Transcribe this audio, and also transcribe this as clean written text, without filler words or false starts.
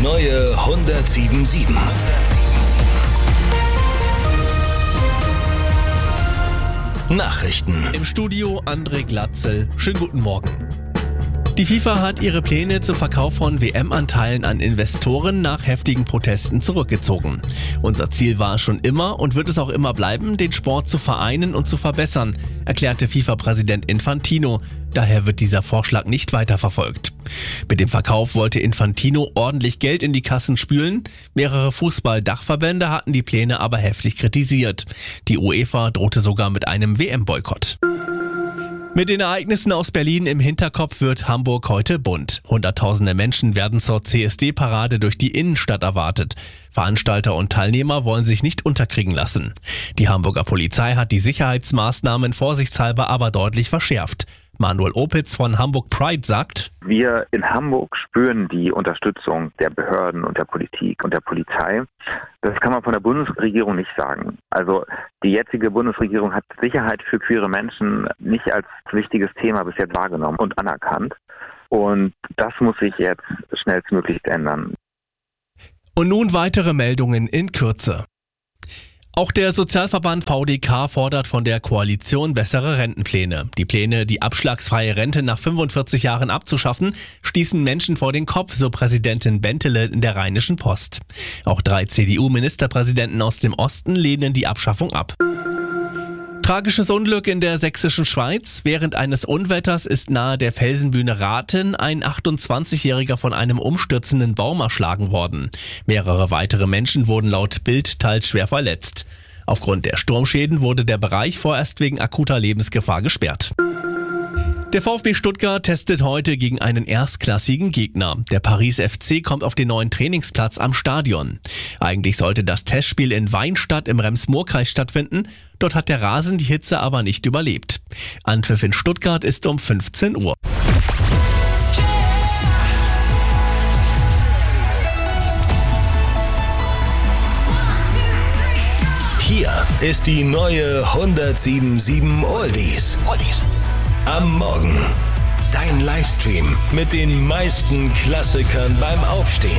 neue 107.7. Nachrichten. Im Studio André Glatzel. Schönen guten Morgen. Die FIFA hat ihre Pläne zum Verkauf von WM-Anteilen an Investoren nach heftigen Protesten zurückgezogen. Unser Ziel war schon immer und wird es auch immer bleiben, den Sport zu vereinen und zu verbessern, erklärte FIFA-Präsident Infantino. Daher wird dieser Vorschlag nicht weiterverfolgt. Mit dem Verkauf wollte Infantino ordentlich Geld in die Kassen spülen. Mehrere Fußball-Dachverbände hatten die Pläne aber heftig kritisiert. Die UEFA drohte sogar mit einem WM-Boykott. Mit den Ereignissen aus Berlin im Hinterkopf wird Hamburg heute bunt. Hunderttausende Menschen werden zur CSD-Parade durch die Innenstadt erwartet. Veranstalter und Teilnehmer wollen sich nicht unterkriegen lassen. Die Hamburger Polizei hat die Sicherheitsmaßnahmen vorsichtshalber aber deutlich verschärft. Manuel Opitz von Hamburg Pride sagt: Wir in Hamburg spüren die Unterstützung der Behörden und der Politik und der Polizei. Das kann man von der Bundesregierung nicht sagen. Also die jetzige Bundesregierung hat Sicherheit für queere Menschen nicht als wichtiges Thema bis jetzt wahrgenommen und anerkannt. Und das muss sich jetzt schnellstmöglich ändern. Und nun weitere Meldungen in Kürze. Auch der Sozialverband VDK fordert von der Koalition bessere Rentenpläne. Die Pläne, die abschlagsfreie Rente nach 45 Jahren abzuschaffen, stießen Menschen vor den Kopf, so Präsidentin Bentele in der Rheinischen Post. Auch 3 CDU-Ministerpräsidenten aus dem Osten lehnen die Abschaffung ab. Tragisches Unglück in der sächsischen Schweiz. Während eines Unwetters ist nahe der Felsenbühne Rathen ein 28-Jähriger von einem umstürzenden Baum erschlagen worden. Mehrere weitere Menschen wurden laut Bild teils schwer verletzt. Aufgrund der Sturmschäden wurde der Bereich vorerst wegen akuter Lebensgefahr gesperrt. Der VfB Stuttgart testet heute gegen einen erstklassigen Gegner. Der Paris FC kommt auf den neuen Trainingsplatz am Stadion. Eigentlich sollte das Testspiel in Weinstadt im Rems-Murr-Kreis stattfinden. Dort hat der Rasen die Hitze aber nicht überlebt. Anpfiff in Stuttgart ist um 15 Uhr. Hier ist die neue 107.7 Oldies. Am Morgen. Dein Livestream mit den meisten Klassikern beim Aufstehen.